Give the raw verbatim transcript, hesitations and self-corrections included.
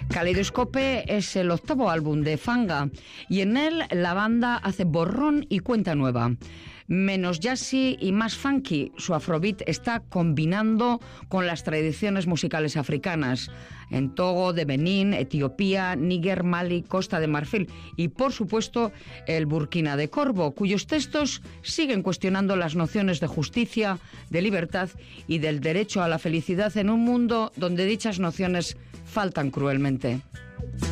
Kaleidoscope es el octavo álbum de Fanga y en él la banda hace borrón y cuenta nueva. Menos jazzy y más funky, su afrobeat está combinando con las tradiciones musicales africanas en Togo, de Benín, Etiopía, Níger, Mali, Costa de Marfil y, por supuesto, el Burkina de Corvo, cuyos textos siguen cuestionando las nociones de justicia, de libertad y del derecho a la felicidad en un mundo donde dichas nociones faltan cruelmente.